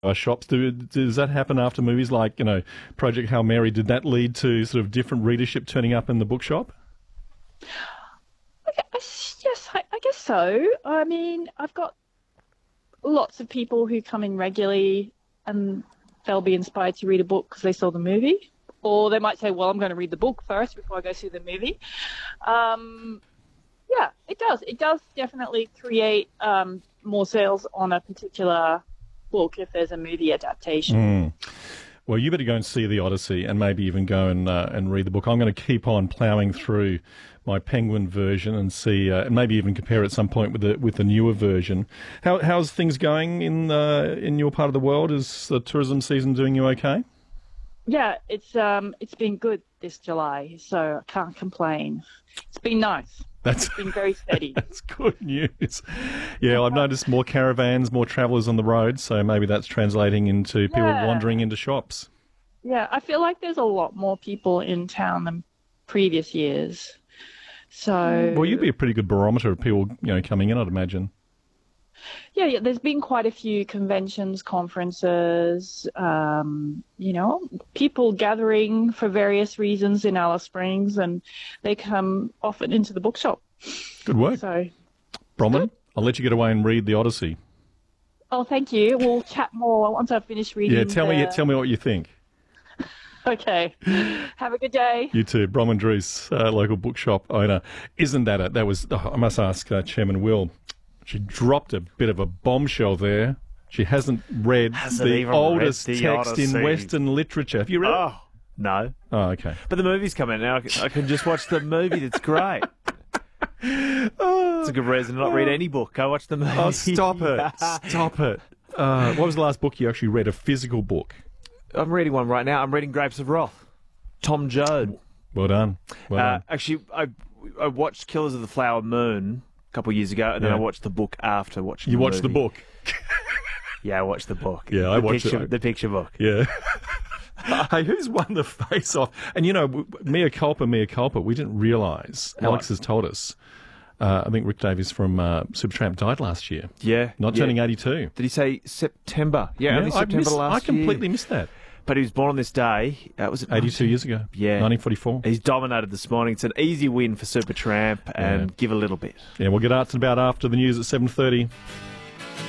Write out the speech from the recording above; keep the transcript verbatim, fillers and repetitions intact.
uh, shops. Do, does that happen after movies like, you know, Project Hail Mary? Did that lead to sort of different readership turning up in the bookshop? I guess- Yes, I, I guess so. I mean, I've got lots of people who come in regularly and they'll be inspired to read a book because they saw the movie. Or they might say, well, I'm going to read the book first before I go see the movie. Um, yeah, it does. It does definitely create um, more sales on a particular book if there's a movie adaptation. Mm. Well, you better go and see The Odyssey and maybe even go and uh, and read the book. I'm going to keep on ploughing through my Penguin version and see, uh, and maybe even compare at some point with the with the newer version. How how's things going in uh, in your part of the world? Is the tourism season doing you okay? Yeah, it's um, it's been good this July, so I can't complain. It's been nice. That's It's been very steady. That's good news. Yeah, I've noticed more caravans, more travellers on the road, so maybe that's translating into people Yeah. wandering into shops. Yeah, I feel like there's a lot more people in town than previous years. So Well, you'd be a pretty good barometer of people, you know, coming in, I'd imagine. yeah, yeah, there's been quite a few conventions, conferences, um, you know, people gathering for various reasons in Alice Springs, and they come often into the bookshop. Good work. So, Bronwyn, I'll let you get away and read The Odyssey. oh, thank you. We'll chat more once I've finished reading. Yeah, tell the... me tell me what you think. Okay. Have a good day. You too. Bronwyn Drews, uh, local bookshop owner. Isn't that it? That was, oh, I must ask uh, Chairman Will. She dropped a bit of a bombshell there. She hasn't read Hasn't the even oldest read The text in Odyssey. Western literature. Have you read it? Oh, no. Oh, okay. But the movie's come out now. I can, I can just watch the movie. That's great. It's a good reason to not read any book. Go watch the movie. Oh, stop it. Stop it. Uh, what was the last book you actually read? A physical book? I'm reading one right now. I'm reading Grapes of Wrath. Tom Joad. Well done. Well Uh, done. actually, I I watched Killers of the Flower Moon a couple of years ago, and then Yeah. I watched the book after watching You the watched the movie. book? Yeah, I watched the book. Yeah, I the watched picture, it. The picture book. Yeah. Hey, who's won the face-off? And, you know, w- mea culpa, mea culpa, we didn't realise. Alex has told us. Uh, I think Rick Davies from uh, Supertramp died last year. Yeah. Not yeah. turning eighty-two. Did he say September? Yeah, only I, September missed, last I completely year. missed that. But he was born on this day. Uh, was it eighty-two years ago. Yeah. nineteen forty-four. He's dominated this morning. It's an easy win for Supertramp, and Yeah. give a little bit. Yeah, we'll get arts about after the news at seven thirty.